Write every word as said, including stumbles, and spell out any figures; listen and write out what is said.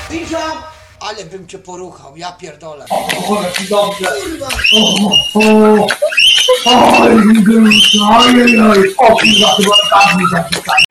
Cisza! Ale bym cię poruchał, ja pierdolę. O, ci dobrze. Kurwa! O, o, oj, oj, oj, o, kurwa, chyba tak mi zapisali.